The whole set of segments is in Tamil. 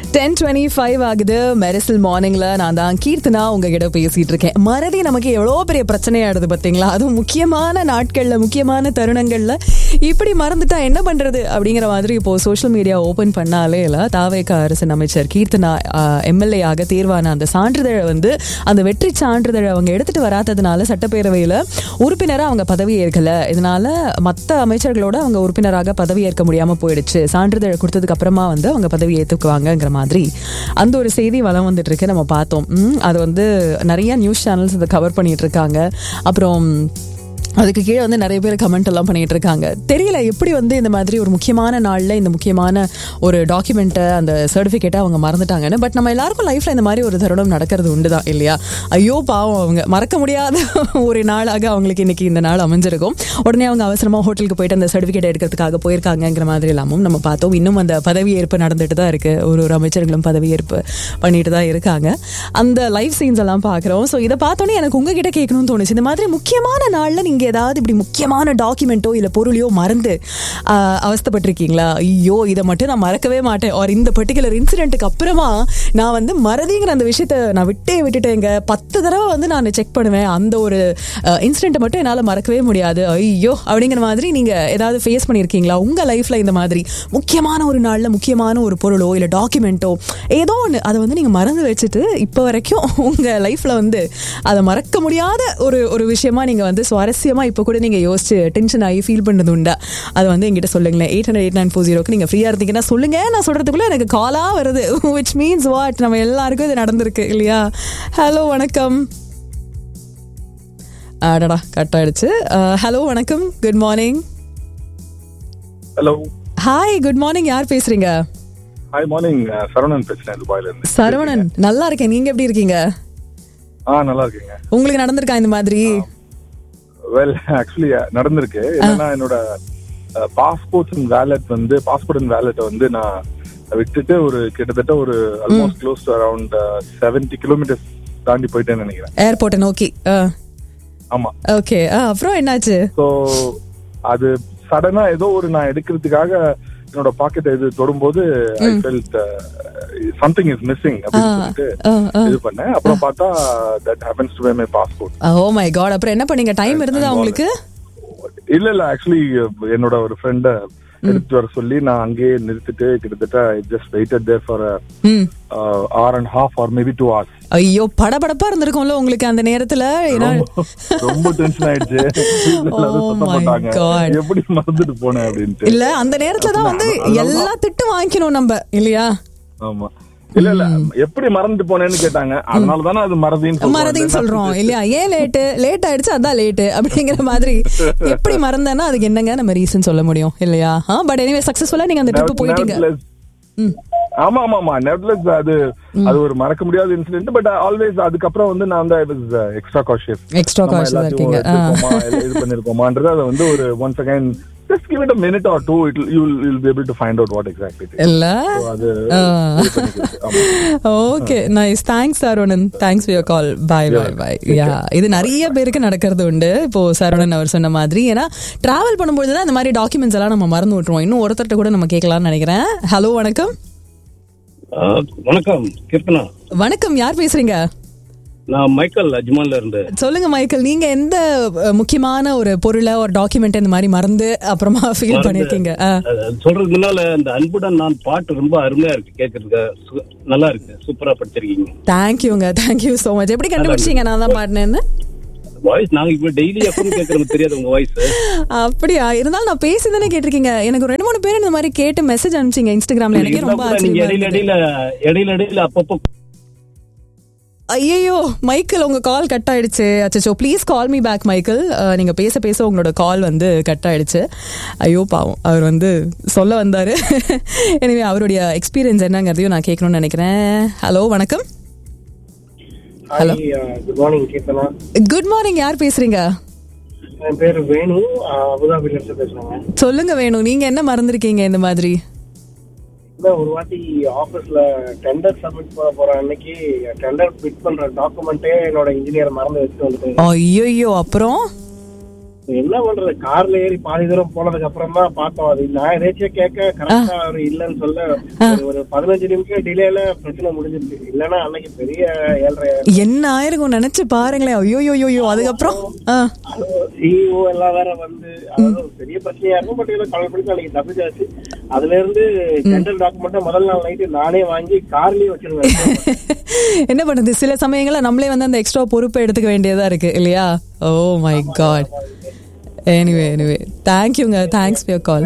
10:25 ஆகுது. மெரிசல் மார்னிங்ல நான் தான் கீர்த்தனா உங்ககிட்ட பேசிட்டு இருக்கேன். மறதி நமக்கு எவ்வளோ பெரிய பிரச்சனையாடுது பார்த்தீங்களா? அதுவும் முக்கியமான நாட்கள்ல, முக்கியமான தருணங்கள்ல இப்படி மறந்துட்டா என்ன பண்றது அப்படிங்கிற மாதிரி இப்போ சோஷியல் மீடியா ஓபன் பண்ணாலே இல்ல, தாவேகா அரசின் அமைச்சர் கீர்த்தனா எம்எல்ஏ ஆக தேர்வான அந்த சான்றிதழை வந்து, அந்த வெற்றி சான்றிதழை அவங்க எடுத்துட்டு வராததுனால சட்டப்பேரவையில உறுப்பினராக அவங்க பதவி ஏற்கல. இதனால மற்ற அமைச்சர்களோட அவங்க உறுப்பினராக பதவி ஏற்க முடியாம போயிடுச்சு. சான்றிதழை கொடுத்ததுக்கு அப்புறமா வந்து அவங்க பதவி ஏற்றுக்குவாங்கங்கிற மாதிரி அந்த ஒரு செய்தி வலம் வந்துட்டு இருக்கு. நம்ம பார்த்தோம். அது வந்து நிறைய நியூஸ் சேனல்ஸ் இதை கவர் பண்ணிட்டு இருக்காங்க. அப்புறம் அதுக்கு கீழே வந்து நிறைய பேர் கமெண்ட் எல்லாம் பண்ணிட்டு இருக்காங்க. தெரியல எப்படி வந்து இந்த மாதிரி ஒரு முக்கியமான நாளில் இந்த முக்கியமான ஒரு டாக்குமெண்ட்டை, அந்த சர்டிஃபிகேட்டை அவங்க மறந்துட்டாங்கன்னு. பட் நம்ம எல்லாருக்கும் லைஃப்ல இந்த மாதிரி ஒரு தருணம் நடக்கிறது உண்டுதான் இல்லையா? ஐயோ பாவம், அவங்க மறக்க முடியாத ஒரு நாளாக அவங்களுக்கு இன்னைக்கு இந்த நாள் அமைஞ்சிருக்கும். உடனே அவங்க அவசரமாக ஹோட்டலுக்கு போயிட்டு அந்த சர்டிஃபிகேட் எடுக்கிறதுக்காக போயிருக்காங்கிற மாதிரி எல்லாமும் நம்ம பார்த்தோம். இன்னும் அந்த பதவியேற்பு நடந்துட்டு தான் இருக்கு. ஒரு அமைச்சர்களும் பதவியேற்பு பண்ணிட்டு தான் இருக்காங்க. அந்த லைவ் சீன்ஸ் எல்லாம் பார்க்குறோம். ஸோ இதை பார்த்தோன்னே எனக்கு உங்ககிட்ட கேட்கணும்னு தோணுச்சு. இந்த மாதிரி முக்கியமான நாளில் நீங்க ஏதாவது இப்படி முக்கியமான டாக்குமெண்ட்டோ இல்ல பொருளையோ மறந்து அவஸ்தைப்பட்டிருக்கீங்களா? ஐயோ இதை மட்டும் நான் மறக்கவே மாட்டேன், ஒரு இந்த பர்டிகுலர் இன்சிடென்ட்டுக்கு அப்புறமா நான் வந்து மறதிங்கிற அந்த விஷயத்த நான் விட்டுட்டேங்க. 10 தடவை வந்து நான் செக் பண்ணுவேன். அந்த ஒரு இன்சிடென்ட்டை மட்டும் என்னால் மறக்கவே முடியாது, ஐயோ அப்படிங்கிற மாதிரி நீங்க ஏதாவது ஃபேஸ் பண்ணியிருக்கீங்களா உங்க லைஃப்ல? இந்த மாதிரி முக்கியமான ஒரு நாள்ல முக்கியமான ஒரு பொருளோ இல்ல டாக்குமெண்ட்டோ ஏதோ ஒன்று அதை வந்து நீங்க மறந்து வச்சுட்டு இப்போ வரைக்கும் உங்க லைஃப்ல வந்து அதை மறக்க முடியாத ஒரு விஷயமா நீங்க வந்து சுவாரஸ்யமா இப்போ கூட நீங்க யோசிச்சு டென்ஷன் ஆகி ஃபீல் பண்ணது உண்டா? அது வந்து என்கிட்ட சொல்லுங்களேன். 800-8940 நீங்க ஃப்ரீயா இருந்தீங்கன்னா சொல்லுங்க. நான் சொல்றதுக்குள்ள எனக்கு காலா வருது. which means what? நம்ம எல்லாருக்கும் இது நடந்திருக்கு இல்லையா? ஹலோ வணக்கம். அடடா கட் ஆயிடுச்சு. ஹலோ வணக்கம், good morning. Hello hi, good morning. யார் பேசுறீங்க? ஹாய் மார்னிங், சரவணன் பேசுறேன் துபாயில இருந்து. சரவணன், நல்லா இருக்கேன். நீங்க எப்படி இருக்கீங்க? நல்லா இருக்கீங்க. உங்களுக்கு நடந்திருக்கா இந்த மாதிரி? வெல் ஆக்சுவலி நடந்திருக்கு. என்னன்னா என்னோட பாஸ்போர்ட் அண்ட் வேலெட்டை வந்து நான் விட்டுட்டு ஒரு கிட்டத்தட்ட ஒரு almost close to around 70 kilometres தாண்டி போயிட்டேன்னு நினைக்கிறேன், ஏர்போர்ட்டை நோக்கி. ஆமா, ஓகே. அப்புறம் என்னாச்சு? ஸோ அது சடனா ஏதோ ஒரு நான் எடுக்கிறதுக்காக என்னோட பாக்கெட்டை இது தொடும்போது I felt something is missing அப்படின்னு சொல்லிட்டு இது பண்ணேன். அப்புறம் பார்த்தா that happens to be my passport. Oh my god. அப்புறம் என்ன பண்ணீங்க? டைம் இருந்ததா உங்களுக்கு? இல்ல ஆக்சுவலி என்னோட ஒரு ஃப்ரெண்ட எடுத்து வர சொல்லி நான் அங்கேயே நிறுத்திட்டு கிட்டத்தட்ட I just waited there for hour and a half or maybe 2 hours. ஐயோ படபடப்பா இருந்திருக்கும்ல உங்களுக்கு அந்த நேரத்துல? ரொம்ப டென்ஷன் ஆயிடுச்சு. எப்படி மறந்துட்டு போனேன் அப்படின்ட்டு. இல்ல அந்த நேரத்துல தான் வந்து எல்லா திட்டு வாங்கிக்கணும் நம்ம இல்லையா? ஆமா. இல்ல எப்படி மறந்துட்டு போனேன்னு கேட்டாங்க. அதனாலதானே அது மறதின்னு சொல்றோம் இல்லையா? ஏன் லேட் ஆயிடுச்சு அதான் லேட் அப்படிங்கிற மாதிரி. எப்படி மறந்தேன்னா அதுக்கு என்னங்க நம்ம ரீசன் சொல்ல முடியும் இல்லையா? பட் எனிவே சக்சஸ்ஃபுல்லா நீங்க அந்த ட்ரிப் போயிட்டீங்க. ஆமா ஆமா ஆமா. நெவர்லெஸ் அது ஒரு மறக்க முடியாத இன்சிடென்ட். பட் ஆல்வேஸ் அதுக்கப்புறம் வந்து நான் தான் எக்ஸ்ட்ரா காஷியஸ் இருக்கீங்க. இது பண்ணிருக்கோமான்றது அதை வந்து ஒரு once again just give it a minute or two, you'll be able to find out what exactly it is. illa okay, nice. Thanks Sarunan, thanks for your call. Bye. Yeah, இது நிறைய பேருக்கு நடக்கிறது உண்டு. இப்போ சரவணன் அவர் சொன்ன மாதிரி, ஏன்னா டிராவல் பண்ணும்போது தான் இந்த மாதிரி டாக்குமெண்ட்ஸ் எல்லாம் நம்ம மறந்து விட்டுருவோம். இன்னும் ஒருத்தர்ட்ட கூட நம்ம கேட்கலாம்னு நினைக்கிறேன். ஹலோ வணக்கம். வணக்கம் கீர்த்தனா. வணக்கம், யார் பேசுறீங்க? நான் மைக்கேல் அஜ்மான்ல இருந்து. சொல்லுங்க மைக்கேல், நீங்க எந்த முக்கியமான ஒரு பொருளை ஒரு டாக்குமெண்ட் இந்த மாதிரி மறந்து அப்புறமா ஃபீல் பண்ணிருக்கீங்க? சொல்றதுக்கு முன்னால இந்த அன்புடன் நான் பாட்டு ரொம்ப அருமையா இருக்கு, கேட்கறதுக்கு நல்லா இருக்கு, சூப்பரா படிச்சிருக்கீங்க. தேங்க்யூங்க, தேங்க்யூ சோ மச். எப்படி கண்டுபிடிச்சீங்க நான் தான் பாடினேன்னு? வாய்ஸ் நாங்க இப்ப டெய்லி எப்பவும் கேட்கறது தெரியாது உங்க வாய்ஸ். அப்படியா? இருந்தாலும் நான் பேசி தானே கேட்டிருக்கீங்க. எனக்கு 2-3 பேர் இந்த மாதிரி கேட்டு மெசேஜ் அனுப்பிச்சிங்க இன்ஸ்டாகிராம்ல. எனக்கு ரொம்ப ஆச்சரியமா இருக்கு. இடையில அப்பப்போ. ஐயோ மைக்கேல், உங்க கால் கட் ஆயிடுச்சு. அச்சோ, please call me back Michael. நீங்க பேச உங்களோட கால் வந்து கட் ஆயிடுச்சு. ஐயோ பாவம், அவர் வந்து சொல்ல வந்தாரு. எனவே அவருடைய எக்ஸ்பீரியன்ஸ் என்னங்கிறதையும் நான் கேட்கணும்னு நினைக்கிறேன். ஹலோ வணக்கம். Hello, good morning Keerthana. Good morning, யார் பேசுறீங்க? என் பேரு வேணு, அபுதாபில இருந்து பேசுறேன். சொல்லுங்க வேணு, நீங்க என்ன மறந்துருக்கீங்க இந்த மாதிரி? ஒரு வாட்டி ஆபீஸ்ல டெண்டர் சப்மிட் பண்ண போற அன்னைக்கு டெண்டர் பிட் பண்ற டாக்குமெண்டே என்னோட இன்ஜினியர் மறந்து வச்சுட்டு வந்துட்டாரு. ஐயோ, அப்புறம் என்ன பண்றது, கார்ல ஏறி பாதி தூரம் போனதுக்கு அப்புறம் தான் பார்த்தோம். அது நான் எதாச்சும் கேட்க கரெக்டா அவர் இல்லன்னு சொல்ல ஒரு 15 நிமிஷம் டிலேல பிரச்சனை முடிஞ்சிருச்சு. இல்லன்னா அன்னைக்கு பெரிய 7:30 என்ன ஆயிருக்கும் நினைச்சு பாருங்களேன். ஐயோ அதுக்கப்புறம் சிஇஓ எல்லாம் வேற வந்து அதாவது பெரிய பிரச்சனையா இருக்கும். பட் ஏதோ கவலை பண்ணி அன்னைக்கு தப்பிச்சாச்சு. அதுல இருந்து ஜென்ரல் டாக்குமெண்ட் முதல் நாள் நைட்டு நானே வாங்கி கார்லயே வச்சிருவேன். என்ன பண்றது, சில சமயங்கள்ல நம்மளே வந்து அந்த எக்ஸ்ட்ரா பொறுப்பை எடுத்துக்க வேண்டியதா இருக்கு இல்லையா? Oh my God. எனிவே தேங்க்யூங்க, தேங்க்ஸ் ஃபார் யோர் கால்.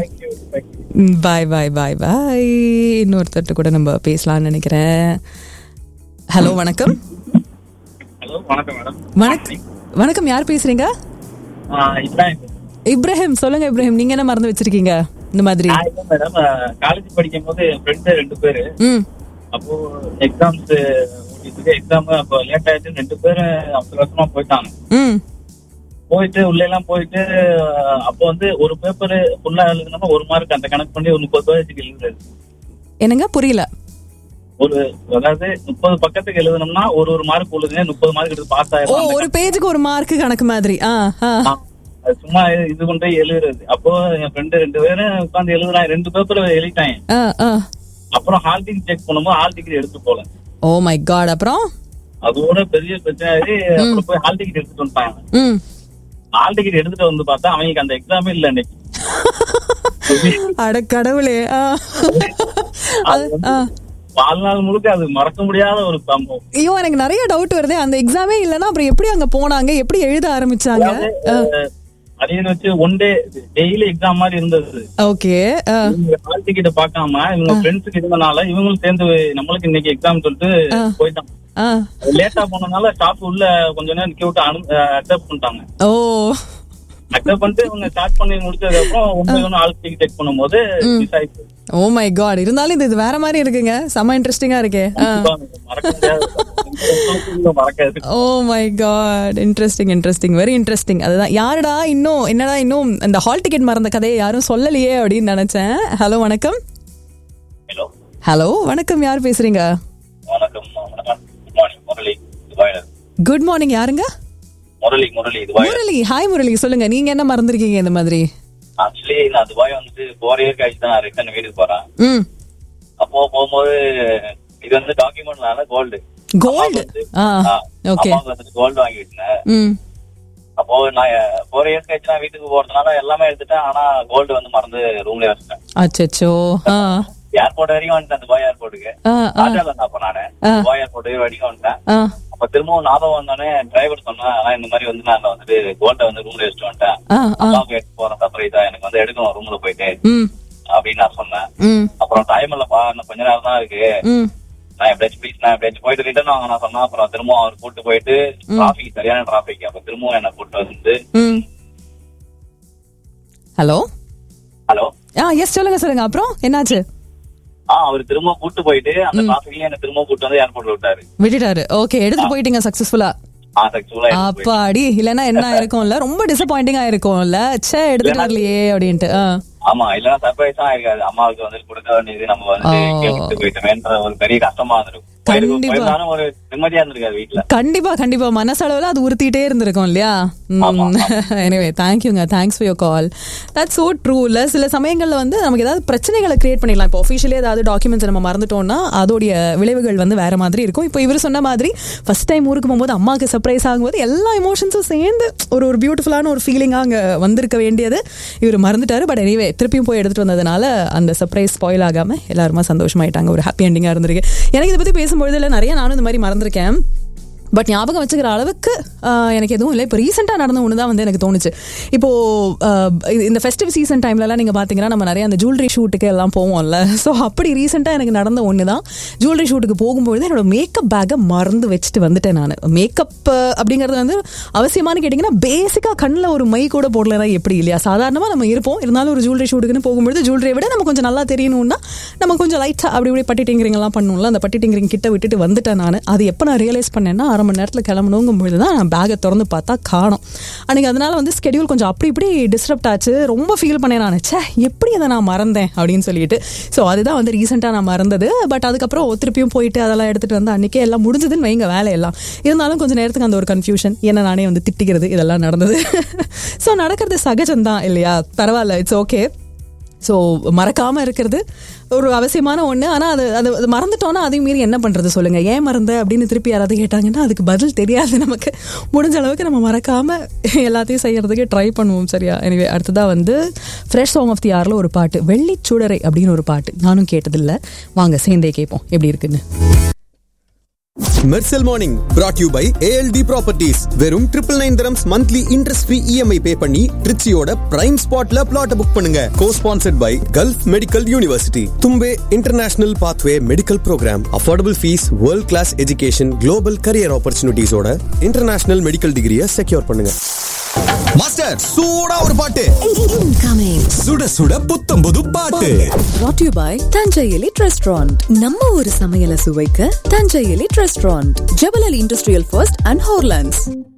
பாய். இன்னொருத்தர் கூட நம்ம பேசலாம்னு நினைக்கிறேன். ஹலோ வணக்கம். ஹலோ வணக்கம் மேடம். வணக்கம், யார் பேசுறீங்க? இப்ராஹிம். சொல்லுங்க இப்ராஹிம், நீங்க என்ன மறந்து வச்சிருக்கீங்க இந்த மாதிரி? மேடம், காலேஜ் படிக்கும் போது ஃப்ரெண்டு 2 பேரு. அப்போ எக்ஸாம்ஸ் எக்ஸாம் அப்போ லேட் ஆயிடுச்சு. 2 பேரும் அவசரமா போயிட்டாங்க. போயிட்டு உள்ள எல்லாம் போயிட்டு அப்போ வந்து ஒரு பேப்பர் ஃபுல்லா எழுதுனா 1 மார்க் அந்த கணக்கு பண்ணி ஒரு 30 பேஜுக்கு எழுதுறது. என்னங்க புரியல? அதாவது 30 பக்கத்துக்கு எழுதணும்னா ஒரு மார்க் எழுதுங்க, 30 மார்க் எடுத்து பாஸ் ஆயிடும். ஒரு பேஜுக்கு 1 மார்க் கணக்கு மாதிரி. சும்மா இது கொண்டு எழுதுறது. அப்போ என் ஃப்ரெண்டு 2 பேரும் உட்காந்து எழுதுறாங்க. 2 பேப்பர் எழுதிட்டாங்க. அப்புறம் ஹால் டிக்கெட் செக் பண்ணும்போது ஹால் டிக்கெட் எடுத்து போல. Oh my God. அப்புறம் அதோட பெரிய பிரச்சனை ஆகி அப்புறம் போய் ஹால் டிக்கெட் எடுத்துட்டு வந்துட்டாங்க. ஹால் டிக்கெட் எடுத்துட்டு வந்து பார்த்தா அவங்களுக்கு அந்த எக்ஸாமே இல்ல அன்னைக்கு. அட கடவுளே. வாழ்நாள் முழுக்க அது மறக்க முடியாத ஒரு சம்பவம். ஐயோ, எனக்கு நிறைய டவுட் வருது. அந்த எக்ஸாமே இல்லன்னா அப்புறம் எப்படி அங்க போனாங்க, எப்படி எழுத ஆரம்பிச்சாங்க? அதையும் வச்சு ஒன் டே டெய்லி எக்ஸாம் மாதிரி இருந்தது. ஓகே. ஹால் டிக்கெட் பார்க்காம இவங்க ஃப்ரெண்ட்ஸுக்கு இருந்தனால இவங்களும் சேர்ந்து நம்மளுக்கு இன்னைக்கு எக்ஸாம் சொல்லிட்டு போயிட்டாங்க. லேட்டா போனதுனால ஸ்டாஃப் உள்ள கொஞ்ச நேரம் நிக்க விட்டு அக்செப்ட் பண்ணிட்டாங்க. அக்செப்ட் பண்ணிட்டு இவங்க ஸ்டார்ட் பண்ணி முடிச்சதுக்கு அப்புறம் ஒன்னு ஹால் டிக்கெட் செக் பண்ணும்போது மிஸ் ஆயிடுச்சு. Oh my God. இருந்தாலும் இது வேற மாதிரி இருக்குங்க, செம இன்ட்ரெஸ்டிங்கா இருக்கே. Oh my God, interesting, very interesting. அதுதான் யாருடா இன்னும் அந்த ஹால் டிக்கெட் மறந்த கதையை யாரும் சொல்லலையே அப்படின்னு நினைச்சேன். ஹலோ வணக்கம். ஹலோ வணக்கம், யார் பேசுறீங்க? Good morning. யாருங்க? முரளி. ஹாய் முரளி, சொல்லுங்க, நீங்க என்ன மறந்துருக்கீங்க இந்த மாதிரி? ஆக்சுவலி நான் துபாய் வந்துட்டு 4 இயர் கழிச்சு தான் ரிட்டர்ன் வீட்டுக்கு போறேன். அப்போ போகும்போது இது வந்து டாக்குமெண்ட்னால கோல்டு கோல்டு வாங்கி வச்சேன். அப்போ நான் 4 இயர்ஸ் கழிச்சு நான் வீட்டுக்கு போறதுனால எல்லாமே எடுத்துட்டேன். ஆனா கோல்டு வந்து மறந்து ரூம்ல வச்சுட்டேன். அச்சச்சோ. ஏர்போர்ட் வரைக்கும் வந்துட்டேன், துபாய் ஏர்போர்ட்டுக்கு. அப்ப நானு துபாய் ஏர்போர்ட் வரைக்கும் வந்துட்டேன். அப்ப திரும்பவும் ஞாபகம் வந்தோடனே டிரைவர் சொன்னா, இந்த மாதிரி வந்து நான் வந்துட்டு கோல்ட வந்து ரூம்ல வச்சுட்டு வந்துட்டேன், அம்மாவுக்கு எடுத்து போறேன் சர்ப்ரைஸா, எனக்கு வந்து எடுக்கணும் ரூம்ல போயிட்டு அப்படின்னு நான் சொன்னேன். அப்புறம் டைம் இல்லப்பா, இன்னும் கொஞ்ச நேரம் தான் இருக்கு, நான் எப்படியாச்சும் போயிட்டு ரிட்டர்ன் வாங்க நான் சொன்னா. அப்புறம் திரும்பவும் அவர் கூட்டு போயிட்டு டிராபிக், சரியான டிராபிக். அப்ப திரும்பவும் என்ன கூட்டு வந்து ஹலோ எஸ் சொல்லுங்க. அப்புறம் என்னாச்சு? அவர் திரும்ப கூட்டு போயிட்டு அந்த டிராபிக்ல என்ன திரும்ப கூட்டு வந்து ஏர்போர்ட்ல விட்டாரு. ஓகே, எடுத்து போயிட்டீங்க சக்சஸ்ஃபுல்லா? அப்பாடி. இல்லன்னா என்ன இருக்கும்ல, ரொம்ப டிசப்பாயிண்டிங்கா இருக்கும்ல, ச்சே எடுத்துட்டு வரலையே அப்படின்ட்டு. ஆமா, இல்லன்னா சர்ப்ரைஸா இருக்காது. அம்மாவுக்கு வந்து கொடுக்க வேண்டியது நம்ம வந்து கேட்டு போயிட்டோமேன்ற ஒரு பெரிய கஷ்டமா இருந்திருக்கும். ஒரு நிம்மதியா இருந்திருக்காது வீட்டுல. கண்டிப்பா மனசளவுல அது உறுத்திட்டே இருந்திருக்கும் இல்லையா? Anyway thanks for your call. That's so true. இல்ல சில சமயங்கள்ல வந்து நமக்கு ஏதாவது பிரச்சனைகளை கிரியேட் பண்ணிடலாம். இப்போ ஒஃபிஷியலி ஏதாவது டாக்குமெண்ட்ஸ் நம்ம மறந்துட்டோம்னா அதோடைய விளைவுகள் வந்து வேற மாதிரி இருக்கும். இப்போ இவர் சொன்ன மாதிரி ஃபர்ஸ்ட் டைம் ஊருக்கு போகும்போது அம்மாவுக்கு சர்ப்ரைஸ் ஆகும்போது எல்லா எமோஷன்ஸும் சேர்ந்து ஒரு பியூட்டிஃபுல்லான ஒரு ஃபீலிங்கா அங்க வந்திருக்க வேண்டியது இவர் மறந்துட்டாரு. பட் எனிவே திருப்பியும் போய் எடுத்துட்டு வந்ததுனால அந்த சர்ப்ரைஸ் ஸ்பாயில் ஆகாம எல்லாருமா சந்தோஷமாயிட்டாங்க. ஒரு ஹாப்பி எண்டிங்கா இருந்திருக்கு. எனக்கு இதை பத்தி பேசும்பொழுது நிறைய நானும் இந்த மாதிரி மறந்திருக்கேன். பட் ஞாபகம் வச்சுக்கிற அளவுக்கு எனக்கு எதுவும் இல்லை. இப்போ ரீசெண்டாக நடந்த ஒன்று தான் வந்து எனக்கு தோணுச்சு. இப்போது இந்த ஃபெஸ்டிவ் சீசன் டைம்லலாம் நீங்கள் பார்த்தீங்கன்னா நம்ம நிறைய அந்த ஜுவல்லரி ஷூட்டுக்கு எல்லாம் போவோம்ல. ஸோ அப்படி ரீசெண்டாக எனக்கு நடந்த ஒன்று தான். ஜுவல்லரி ஷூட்டுக்கு போகும்பொழுது என்னோட மேக்கப் பேக்கை மறந்து வச்சுட்டு வந்துட்டேன். நான் மேக்கப் அப்படிங்கிறது வந்து அவசியமானு கேட்டிங்கன்னா பேசிக்காக கண்ணில் ஒரு மை கூட போடலைன்னா எப்படி இல்லையா? சாதாரணமாக நம்ம இருப்போம். இருந்தாலும் ஒரு ஜுவல்லரி ஷூட்டுக்குன்னு போகும்பொழுது ஜுவல்லரியை விட நம்ம கொஞ்சம் நல்லா தெரியணும்னா நம்ம கொஞ்சம் லைட்டாக அப்படி பட்டி டிங்கரிங்லாம் பண்ணணும்ல. அந்த பட்டி டிங்கரிங் கிட்ட விட்டுட்டு வந்துட்டேன் நான். அது எப்போ நான் ரியலைஸ் பண்ணேன்னா மணி நேரத்தில் கிளம்பணுங்கும்போது தான் நான் பேக்கை திறந்து பார்த்தா காணோம். அன்றைக்கி அதனால வந்து ஸ்கெடியூல் கொஞ்சம் அப்படி இப்படி டிஸ்டர்ப்ட் ஆச்சு. ரொம்ப ஃபீல் பண்ணேன் நான், எப்படி அதை நான் மறந்தேன் அப்படின்னு சொல்லிட்டு. ஸோ அதுதான் வந்து ரீசெண்டாக நான் மறந்தது. பட் அதுக்கப்புறம் திருப்பியும் போயிட்டு அதெல்லாம் எடுத்துகிட்டு வந்து அன்றைக்கே எல்லாம் முடிஞ்சதுன்னு வைங்க வேலையெல்லாம். இருந்தாலும் கொஞ்சம் நேரத்துக்கு அந்த ஒரு கன்ஃபியூஷன், என்ன நானே வந்து திட்டிக்கிறது, இதெல்லாம் நடந்தது. ஸோ நடக்கிறது சகஜம்தான் இல்லையா, பரவாயில்ல, இட்ஸ் ஓகே. ஸோ மறக்காமல் இருக்கிறது ஒரு அவசியமான ஒன்று. ஆனால் அது மறந்துட்டோன்னா அதையும் மீறி என்ன பண்ணுறது சொல்லுங்கள். ஏன் மறந்த அப்படின்னு திருப்பி யாராவது கேட்டாங்கன்னா அதுக்கு பதில் தெரியாது நமக்கு. முடிஞ்ச அளவுக்கு நம்ம மறக்காமல் எல்லாத்தையும் செய்யறதுக்கு ட்ரை பண்ணுவோம், சரியா? எனிவே, அடுத்ததாக வந்து ஃப்ரெஷ் சாங் ஆஃப் தி ஆரில் ஒரு பாட்டு, வெள்ளிச்சுடரை அப்படின்னு ஒரு பாட்டு. நானும் கேட்டதில்லை, வாங்க சேர்ந்தே கேட்போம் எப்படி இருக்குன்னு. Mersal morning brought you by ALD properties. வெறும் 999 dirhams monthly interest free EMI பே பண்ணி ட்ரிச்சியோட பிரைம் ஸ்பாட்ல பிளாட் புக் பண்ணுங்க. கோ-ஸ்பான்சர்ட் by gulf medical university, Thumbay international pathway medical program, affordable fees, world class education, global career ஆப்பர்ச்சுனிட்டிஸோட international medical டிகிரியை செக்யூர் பண்ணுங்க. மாஸ்டர் சூடா ஒரு பாட்டு சுட சுட புத்தம் புது பாட்டு. brought to you by Thanjai elite restaurant. நம்ம ஒரு சமையலை சுவைக்க Thanjai elite restaurant, ஜெபல் Ali industrial first and ஹோர்லாண்ட்ஸ்.